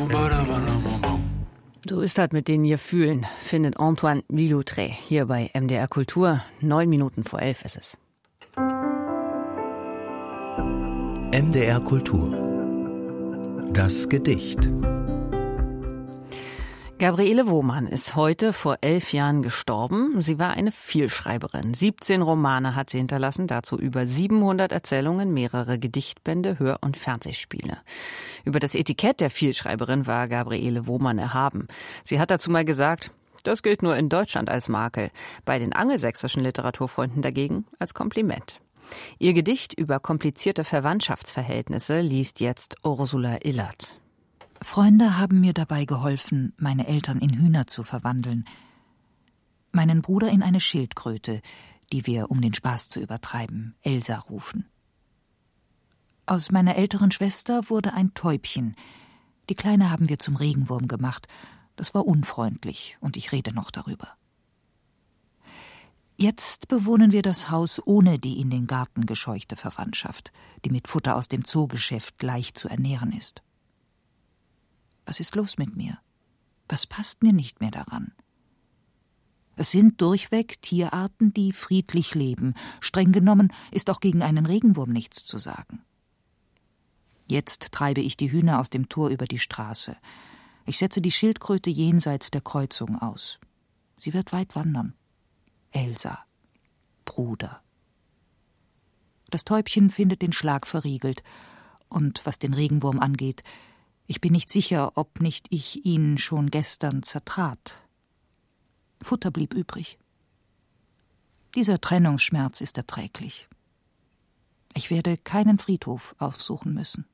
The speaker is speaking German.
So ist das mit den Gefühlen, findet Antoine Villoutré hier bei MDR Kultur. 9 Minuten vor 11 ist es. MDR Kultur. Das Gedicht. Gabriele Wohmann ist heute vor 11 Jahren gestorben. Sie war eine Vielschreiberin. 17 Romane hat sie hinterlassen, dazu über 700 Erzählungen, mehrere Gedichtbände, Hör- und Fernsehspiele. Über das Etikett der Vielschreiberin war Gabriele Wohmann erhaben. Sie hat dazu mal gesagt, das gilt nur in Deutschland als Makel, bei den angelsächsischen Literaturfreunden dagegen als Kompliment. Ihr Gedicht über komplizierte Verwandtschaftsverhältnisse liest jetzt Ursula Illert. Freunde haben mir dabei geholfen, meine Eltern in Hühner zu verwandeln, meinen Bruder in eine Schildkröte, die wir, um den Spaß zu übertreiben, Elsa rufen. Aus meiner älteren Schwester wurde ein Täubchen. Die Kleine haben wir zum Regenwurm gemacht. Das war unfreundlich, und ich rede noch darüber. Jetzt bewohnen wir das Haus ohne die in den Garten gescheuchte Verwandtschaft, die mit Futter aus dem Zoogeschäft leicht zu ernähren ist. Was ist los mit mir? Was passt mir nicht mehr daran? Es sind durchweg Tierarten, die friedlich leben. Streng genommen ist auch gegen einen Regenwurm nichts zu sagen. Jetzt treibe ich die Hühner aus dem Tor über die Straße. Ich setze die Schildkröte jenseits der Kreuzung aus. Sie wird weit wandern. Elsa, Bruder. Das Täubchen findet den Schlag verriegelt. Und was den Regenwurm angeht, ich bin nicht sicher, ob nicht ich ihn schon gestern zertrat. Futter blieb übrig. Dieser Trennungsschmerz ist erträglich. Ich werde keinen Friedhof aufsuchen müssen.